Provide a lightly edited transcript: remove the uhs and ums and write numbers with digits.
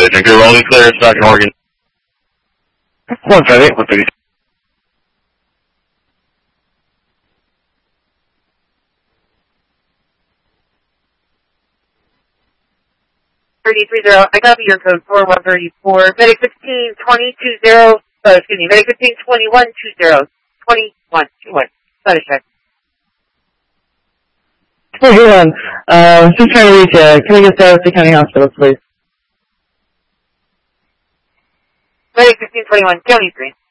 Good, rolling clear, Stockton, Oregon. 158, 130. I copy your code 4134. Medic 15-20-20. Excuse me, Medic 15-21-20. 21-21. Status check. Hey, hang on. Just trying to reach can I get status to County Hospital, please? Medic 15-21, County 3.